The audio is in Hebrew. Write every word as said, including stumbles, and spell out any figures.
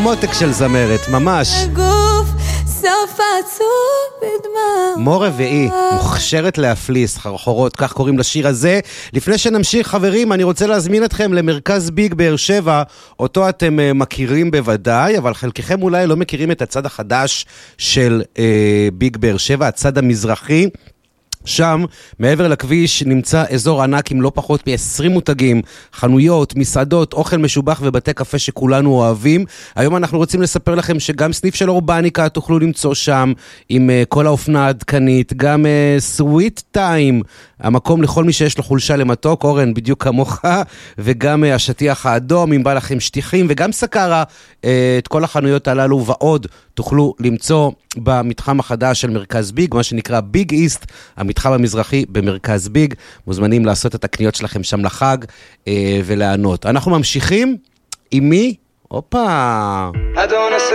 מותק של זמרת, ממש. סוף עצוב בדמעות. מור רביעי, מוכשרת להפליא, סחרחורות, כך קוראים לשיר הזה. לפני שנמשיך חברים, אני רוצה להזמין אתכם למרכז ביג באר שבע, אותו אתם uh, מכירים בוודאי, אבל חלקכם אולי לא מכירים את הצד החדש של uh, ביג באר שבע, הצד המזרחי. שם, מעבר לכביש, נמצא אזור ענק עם לא פחות מ-עשרים מותגים, חנויות, מסעדות, אוכל משובח ובתי קפה שכולנו אוהבים. היום אנחנו רוצים לספר לכם שגם סניף של אורבניקה תוכלו למצוא שם, עם uh, כל האופנה העדכנית, גם סוויט uh, טיים, המקום לכל מי שיש לו חולשה למתוק, אורן בדיוק כמוך, וגם uh, השטיח האדום, אם בא לכם שטיחים, וגם סקרה, uh, את כל החנויות הללו ועוד תוכלו למצוא במתחם החדש של מרכז ביג, מה שנקרא ביג איסט, המתחם המזרחי במרכז ביג. מוזמנים לעשות את הקניות שלכם שם לחג אה, ולענות. אנחנו ממשיכים עם מי? הופה.